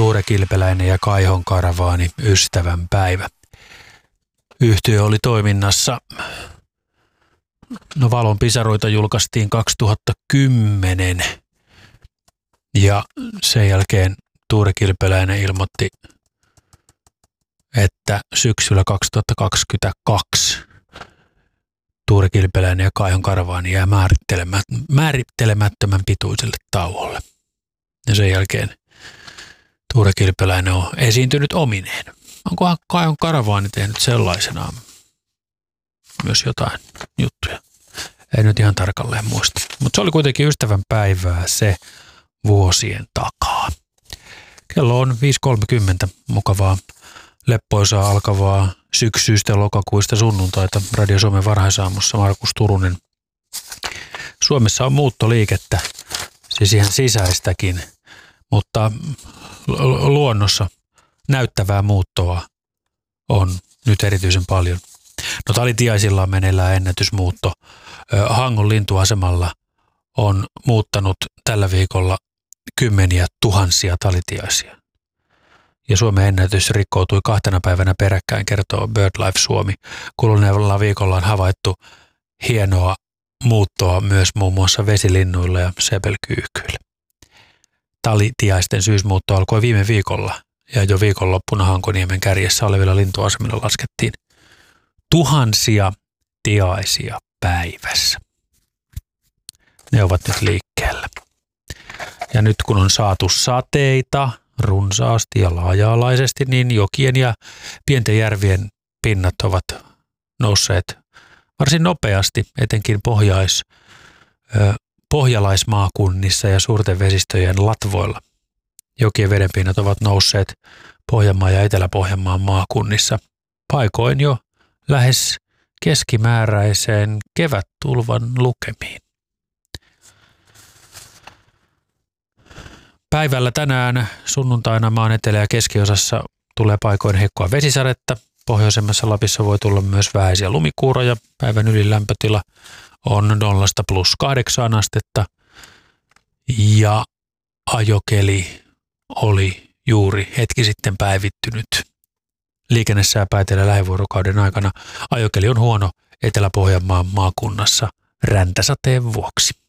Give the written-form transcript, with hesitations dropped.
Tuure Kilpeläinen ja Kaihon Karavaani ystävänpäivä. Yhtye oli toiminnassa. Valon pisaroita julkaistiin 2010 ja sen jälkeen Tuure Kilpeläinen ilmoitti, että syksyllä 2022 Tuure Kilpeläinen ja Kaihon Karavaani jää määrittelemättömän pituiselle tauolle. Ja sen jälkeen Tuure Kilpeläinen on esiintynyt omineen. Onkohan Kaihon Karavaani tehnyt sellaisenaan myös jotain juttuja? Ei nyt ihan tarkalleen muista. Mutta se oli kuitenkin ystävänpäivää se vuosien takaa. Kello on 5.30. Mukavaa, leppoisaa alkavaa syksyistä lokakuista sunnuntaita Radio Suomen varhaisaamussa Markus Turunen. Suomessa on muuttoliikettä, siis ihan sisäistäkin, mutta luonnossa näyttävää muuttoa on nyt erityisen paljon. No Talitiaisilla on meneillään ennätysmuutto. Hangon lintuasemalla on muuttanut tällä viikolla kymmeniä tuhansia talitiaisia. Ja Suomen ennätys rikkoutui 2 päivänä peräkkäin, kertoo BirdLife Suomi. Kuluneella viikolla on havaittu hienoa muuttoa myös muun muassa vesilinnuilla ja sepelkyyhkyillä. Talitiaisten syysmuutto alkoi viime viikolla ja jo viikonloppuna Hankoniemen kärjessä olevilla lintuasemilla laskettiin tuhansia tiaisia päivässä. Ne ovat nyt liikkeellä. Ja nyt kun on saatu sateita runsaasti ja laaja-alaisesti, niin jokien ja pienten järvien pinnat ovat nousseet varsin nopeasti, etenkin pohjalaismaakunnissa ja suurten vesistöjen latvoilla. Jokien vedenpinnat ovat nousseet Pohjanmaan ja Etelä-Pohjanmaan maakunnissa paikoin jo lähes keskimääräiseen kevättulvan lukemiin. Päivällä tänään sunnuntaina maan etelä- ja keskiosassa tulee paikoin heikkoa vesisadetta. Pohjoisemmassa Lapissa voi tulla myös vähäisiä lumikuuroja. Päivän ylilämpötila on 0–+8 astetta ja ajokeli oli juuri hetki sitten päivittynyt. Liikennesääpä etelä lähivuorokauden aikana ajokeli on huono Etelä-Pohjanmaan maakunnassa räntäsateen vuoksi.